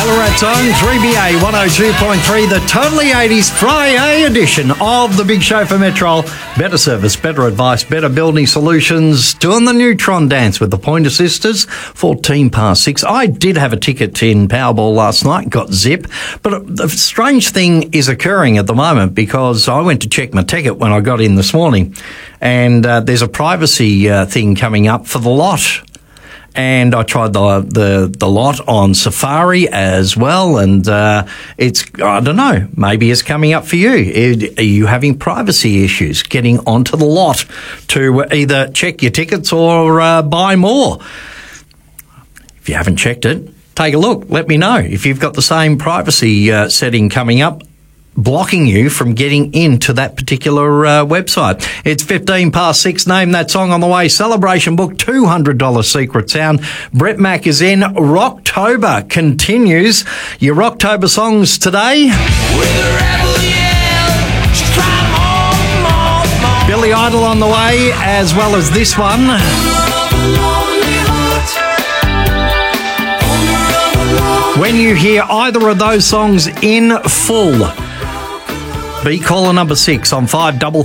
Ballarat Zone, 3BA 102.3, the Totally 80s Friday edition of the Big Show for Metro. Better service, better advice, better building solutions. Doing the Neutron dance with the Pointer Sisters, 14 past 6. I did have a ticket in Powerball last night, got zip, but the strange thing is occurring at the moment because I went to check my ticket when I got in this morning, and there's a privacy thing coming up for the lot. And I tried the lot on Safari as well, and it's, I don't know, maybe it's coming up for you. Are you having privacy issues getting onto the lot to either check your tickets or buy more? If you haven't checked it, take a look. Let me know if you've got the same privacy setting coming up, blocking you from getting into that particular website. It's 15 past 6. Name that song on the way. Celebration book, $200 Secret Sound. Brett Mack is in. Rocktober continues. Your Rocktober songs today. Billy Idol on the way, as well as this one. When you hear either of those songs in full, be caller number 6 on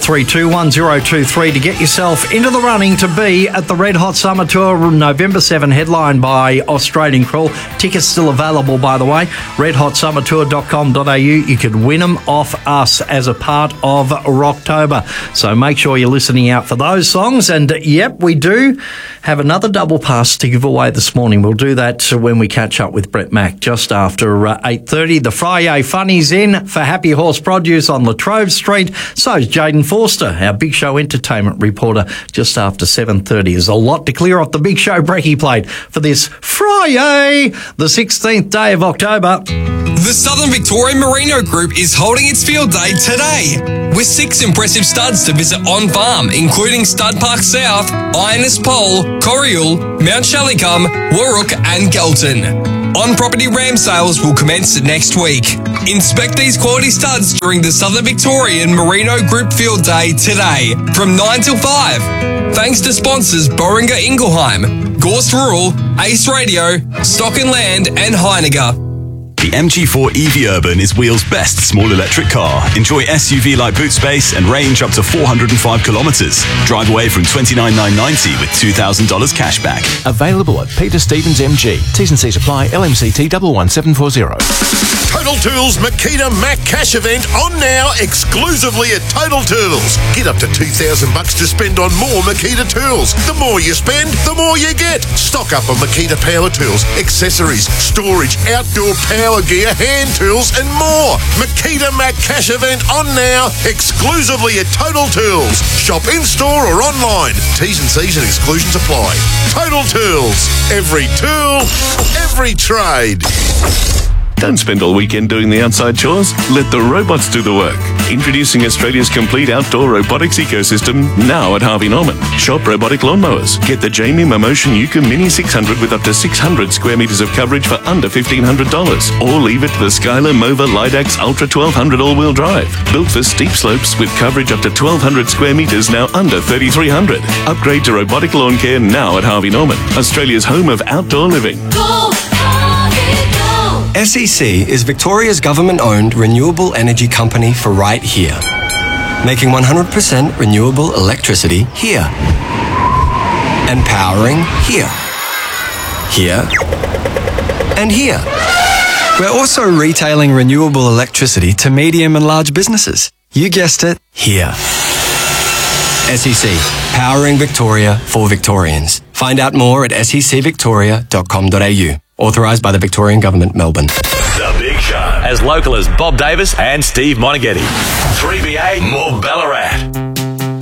53321023 to get yourself into the running to be at the Red Hot Summer Tour November 7, headlined by Australian Crawl. Tickets still available, by the way. redhotsummertour.com.au. You could win them off us as a part of Rocktober. So make sure you're listening out for those songs. And yep, we do have another double pass to give away this morning. We'll do that when we catch up with Brett Mack just after 8:30. The Friday Funny's in for Happy Horse Produce on Latrobe Street. So's Jaden Forster, our Big Show entertainment reporter, just after 7:30. There's a lot to clear off the Big Show brekkie plate for this Friday, the 16th day of October. The Southern Victorian Merino Group is holding its field day today, with 6 impressive studs to visit on farm, including Stud Park South, Ironess Pole, Corriel, Mount Shallicum, Warrook and Gelton. On-property ram sales will commence next week. Inspect these quality studs during the Southern Victorian Merino Group Field Day today from 9 till 5. Thanks to sponsors Boehringer Ingelheim, Gorst Rural, Ace Radio, Stock and Land and Heiniger. The MG4 EV Urban is Wheel's best small electric car. Enjoy SUV-like boot space and range up to 405 kilometres. Drive away from $29,990 with $2,000 cash back. Available at Peter Stevens MG. T's and C's apply. LMCT 11740. Total Tools Makita Mac Cash event on now exclusively at Total Tools. Get up to $2,000 to spend on more Makita tools. The more you spend, the more you get. Stock up on Makita power tools, accessories, storage, outdoor power gear, hand tools and more. Makita Mac Cash event on now exclusively at Total Tools. Shop in-store or online. T's and C's and exclusions apply. Total Tools. Every tool, every trade. Don't spend all weekend doing the outside chores. Let the robots do the work. Introducing Australia's complete outdoor robotics ecosystem now at Harvey Norman. Shop robotic lawnmowers. Get the Jamie Momotion Yuka Mini 600 with up to 600 square metres of coverage for under $1,500. Or leave it to the Skylar Mova Lidax Ultra 1200 all-wheel drive. Built for steep slopes with coverage up to 1,200 square metres, now under $3,300. Upgrade to robotic lawn care now at Harvey Norman. Australia's home of outdoor living. Go, Harvey, go. SEC is Victoria's government-owned renewable energy company for right here. Making 100% renewable electricity here. And powering here. Here. And here. We're also retailing renewable electricity to medium and large businesses. You guessed it, here. SEC, powering Victoria for Victorians. Find out more at secvictoria.com.au. Authorised by the Victorian Government, Melbourne. The Big Show. As local as Bob Davis and Steve Monaghetti. 3BA, more Ballarat.